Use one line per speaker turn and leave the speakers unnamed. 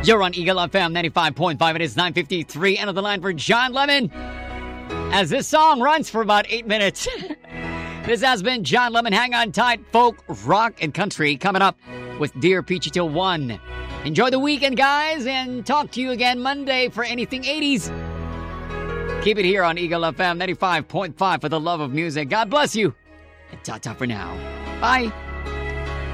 You're on Eagle FM 95.5. It is 9:53. End of the line for John Lemon. As this song runs for about 8 minutes. This has been John Lemon. Hang on tight. Folk, rock, and country coming up with Dear Peachy till 1. Enjoy the weekend, guys, and talk to you again Monday for anything 80s. Keep it here on Eagle FM 95.5 for the love of music. God bless you. And ta-ta for now. Bye.